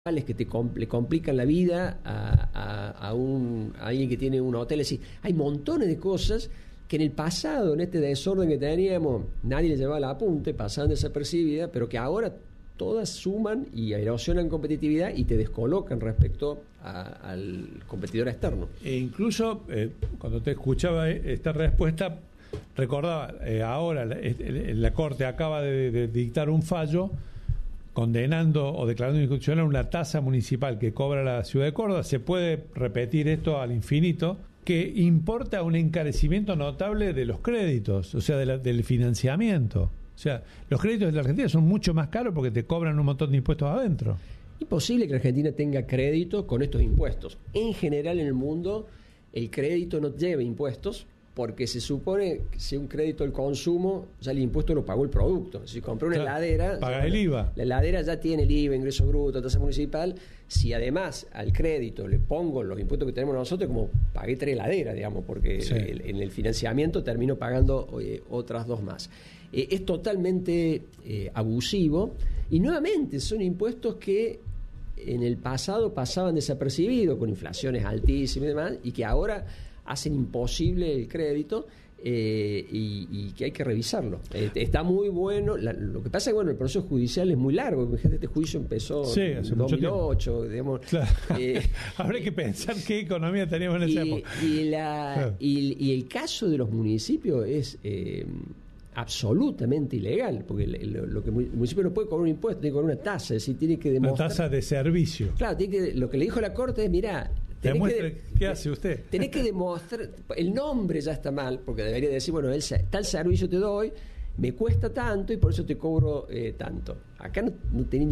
que le complican la vida a alguien que tiene un hotel. Es decir, hay montones de cosas que en el pasado, en este desorden que teníamos, nadie le llevaba el apunte, pasaban desapercibidas, pero que ahora todas suman y erosionan competitividad y te descolocan respecto al competidor externo. E incluso, cuando te escuchaba esta respuesta, recordaba, ahora la Corte acaba de dictar un fallo condenando o declarando inconstitucional una tasa municipal que cobra la ciudad de Córdoba. Se puede repetir esto al infinito, que importa un encarecimiento notable de los créditos, o sea, del financiamiento. O sea, los créditos de la Argentina son mucho más caros porque te cobran un montón de impuestos adentro. Imposible que la Argentina tenga crédito con estos impuestos. En general en el mundo el crédito no lleva impuestos, porque se supone que si un crédito al consumo, ya el impuesto lo pagó el producto. Si compré una heladera, paga el IVA. La heladera ya tiene el IVA, ingreso bruto, tasa municipal. Si además al crédito le pongo los impuestos que tenemos nosotros, como pagué 3 heladeras, digamos, porque sí, en el financiamiento termino pagando otras 2 más. Es totalmente abusivo, y nuevamente son impuestos que en el pasado pasaban desapercibidos, con inflaciones altísimas y demás, y que ahora hacen imposible el crédito, y que hay que revisarlo. Está muy bueno. Lo que pasa es que el proceso judicial es muy largo. Fíjate, este juicio empezó en 2008. Digamos, claro. Habrá que pensar qué economía teníamos en esa época. Y el caso de los municipios es absolutamente ilegal, porque lo que el municipio no puede cobrar un impuesto, tiene que cobrar una tasa, es decir, tiene que demostrar... Una tasa de servicio. Claro, lo que le dijo la Corte es, mirá, ¿qué hace usted? Tenés que demostrar, el nombre ya está mal, porque debería decir, tal servicio te doy, me cuesta tanto y por eso te cobro tanto. Acá no tenés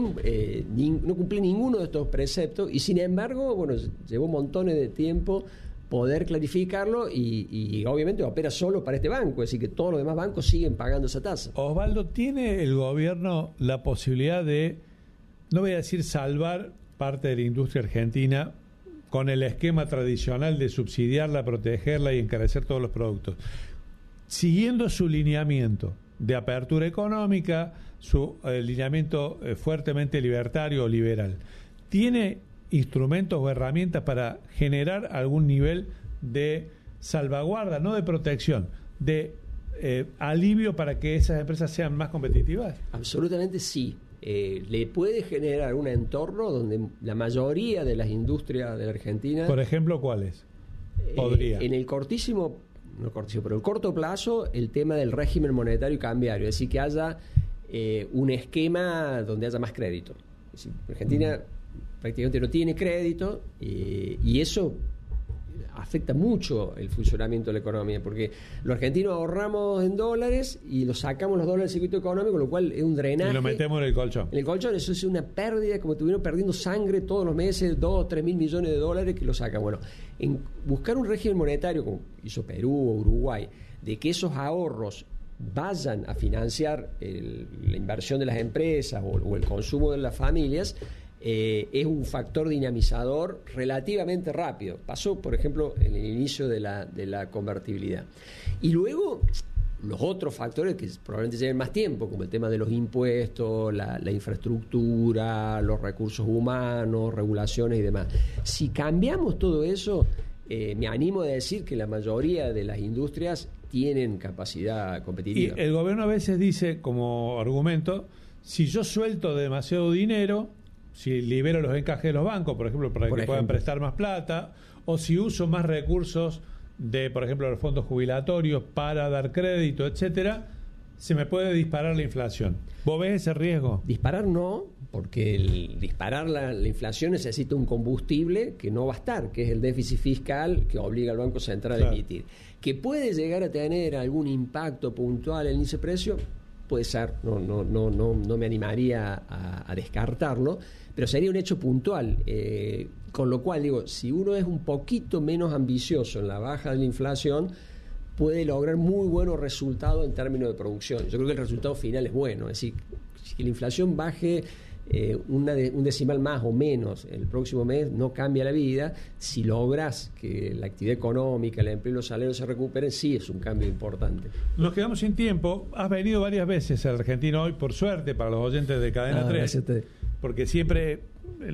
no cumplí ninguno de estos preceptos, y sin embargo, llevó montones de tiempo poder clarificarlo, y obviamente opera solo para este banco, es decir, que todos los demás bancos siguen pagando esa tasa. Osvaldo, ¿tiene el gobierno la posibilidad de, no voy a decir salvar parte de la industria argentina con el esquema tradicional de subsidiarla, protegerla y encarecer todos los productos, siguiendo su lineamiento de apertura económica, su lineamiento fuertemente libertario o liberal? ¿Tiene instrumentos o herramientas para generar algún nivel de salvaguarda, no de protección, de alivio para que esas empresas sean más competitivas? Absolutamente sí. Le puede generar un entorno donde la mayoría de las industrias de la Argentina... Por ejemplo, ¿cuáles? Podría. En el pero el corto plazo, el tema del régimen monetario y cambiario, es decir, que haya un esquema donde haya más crédito. Es decir, Argentina prácticamente no tiene crédito, y eso afecta mucho el funcionamiento de la economía, porque los argentinos ahorramos en dólares y los sacamos los dólares del circuito económico, lo cual es un drenaje. Y lo metemos en el colchón. En el colchón, eso es una pérdida, como estuvieron perdiendo sangre todos los meses, 2-3 mil millones de dólares que lo sacan. En buscar un régimen monetario, como hizo Perú o Uruguay, de que esos ahorros vayan a financiar la inversión de las empresas o el consumo de las familias, es un factor dinamizador relativamente rápido. Pasó, por ejemplo, en el inicio de la convertibilidad. Y luego, los otros factores que probablemente lleven más tiempo, como el tema de los impuestos, la infraestructura, los recursos humanos, regulaciones y demás. Si cambiamos todo eso, me animo a decir que la mayoría de las industrias tienen capacidad competitiva. Y el gobierno a veces dice, como argumento, si yo suelto demasiado dinero, si libero los encajes de los bancos, por ejemplo, para que puedan prestar más plata, o si uso más recursos de, por ejemplo, los fondos jubilatorios para dar crédito, etcétera, se me puede disparar la inflación. ¿Vos ves ese riesgo? Disparar no, porque disparar la inflación necesita un combustible que no va a estar, que es el déficit fiscal que obliga al Banco Central a emitir. ¿Que puede llegar a tener algún impacto puntual en el índice de precio? Puede ser, no me animaría a descartarlo, pero sería un hecho puntual, con lo cual digo, si uno es un poquito menos ambicioso en la baja de la inflación, puede lograr muy buenos resultados en términos de producción. Yo creo que el resultado final es bueno, es decir, si la inflación baje un decimal más o menos el próximo mes, no cambia la vida. Si logras que la actividad económica, el empleo y los salarios se recuperen, sí es un cambio importante. Nos quedamos sin tiempo. Has venido varias veces al Argentino Hoy, por suerte, para los oyentes de Cadena 3, porque siempre